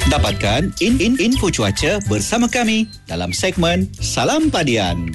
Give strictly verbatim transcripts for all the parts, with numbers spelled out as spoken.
Dapatkan in, in, info cuaca bersama kami dalam segmen Salam Padian.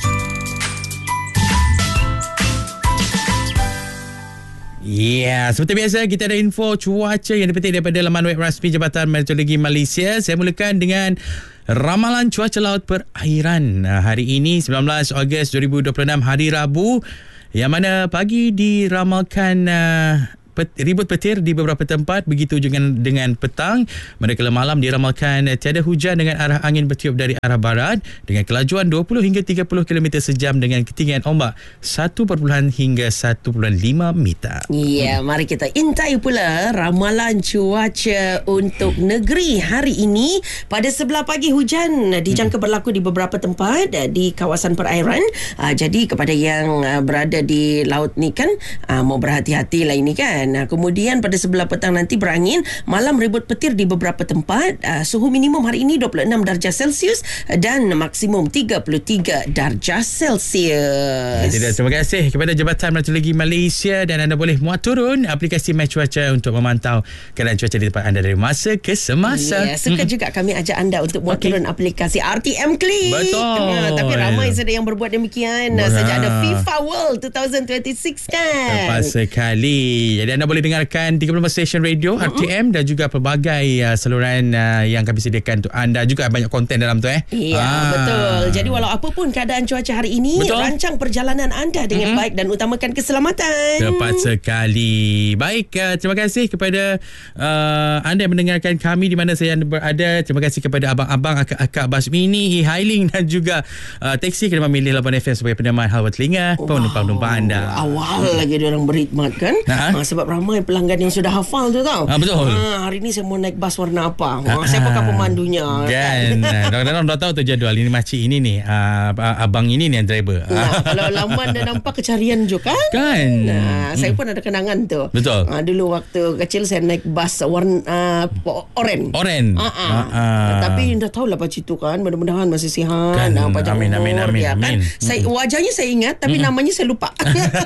Ya, yeah, seperti biasa kita ada info cuaca yang dipetik daripada laman web rasmi Jabatan Meteorologi Malaysia. Saya mulakan dengan ramalan cuaca laut perairan. Hari ini sembilan belas Ogos dua ribu dua puluh enam, hari Rabu, yang mana pagi diramalkan uh, Pet, ribut petir di beberapa tempat, begitu juga dengan, dengan petang. Manakala malam diramalkan tiada hujan dengan arah angin bertiup dari arah barat dengan kelajuan dua puluh hingga tiga puluh kilometer sejam dengan ketinggian ombak satu hingga satu perpuluhan lima meter. Ya, hmm. mari kita intai pula ramalan cuaca untuk negeri hari ini. Pada sebelah pagi hujan dijangka berlaku di beberapa tempat di kawasan perairan. Jadi kepada yang berada di laut ni kan, mau berhati-hati lah ini kan. Nah, kemudian pada sebelah petang nanti berangin, malam ribut petir di beberapa tempat. Uh, suhu minimum hari ini dua puluh enam darjah Celsius dan maksimum tiga puluh tiga darjah Celsius. Ya, terima kasih kepada Jabatan Meteorologi Malaysia, dan anda boleh muat turun aplikasi My Cuaca untuk memantau keadaan cuaca di tempat anda dari masa ke semasa. Ya, suka hmm. juga kami ajak anda untuk muat okay. turun aplikasi R T M Click. Betul. Uh, tapi ramai sudah yang berbuat demikian uh, sejak ada FIFA World dua ribu dua puluh enam kan. Tepat sekali. Jadi anda boleh dengarkan tiga puluh lima stesen radio R T M uh-uh. dan juga pelbagai uh, saluran uh, yang kami sediakan untuk anda. Juga banyak konten dalam tu eh. Ya, ah. betul. Jadi walau apa pun keadaan cuaca hari ini, betul. rancang perjalanan anda dengan uh-huh. baik dan utamakan keselamatan. Tepat sekali. Baik, uh, terima kasih kepada uh, anda yang mendengarkan kami di mana saya berada. Terima kasih kepada abang-abang, akak-akak Basmini, E-Hailing dan juga uh, teksi kerana memilih lapan F M sebagai peneman halwa telinga wow. penumpang-penumpang anda. Awal lagi dia orang berkhidmat kan. Ha? Uh, sebab ramai pelanggan yang sudah hafal tu tau. Ah, betul. Ah, hari ni saya mau naik bas warna apa? Ah, ah, siapakah pemandunya? Kan. Orang-orang dah tahu tu jadual. Ini makcik ini ni. Uh, abang ini ni yang driver. Nah, kalau laman dah nampak kecarian juga kan? Kan. Nah, hmm. saya pun ada kenangan tu. Betul. Ah, dulu waktu kecil saya naik bas warna uh, oren. Oren. Ah, ah. Ah, ah. Tapi dah tahu lah pakcik tu kan. Mudah-mudahan masih sihat. Kan. Nah, amin, amin, amin, ya, amin. Kan? Saya, wajahnya saya ingat tapi hmm. namanya saya lupa.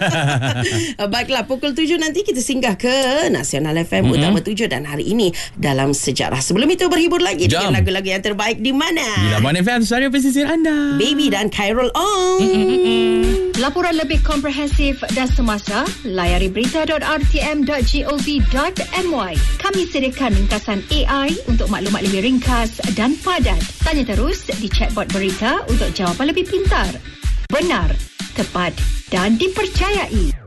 Baiklah, pukul tujuh nanti kita singgah ke Nasional F M mm-hmm. Utama tujuh, dan hari ini dalam sejarah. Sebelum itu berhibur lagi Jom. dengan lagu-lagu yang terbaik di mana? Di Labuan F M, Radio Pesisir anda. Baby dan Khairul On. Mm-mm. Laporan lebih komprehensif dan semasa, layari berita dot r t m dot gov dot m y. Kami sediakan ringkasan A I untuk maklumat lebih ringkas dan padat. Tanya terus di chatbot berita untuk jawapan lebih pintar, benar, tepat dan dipercayai.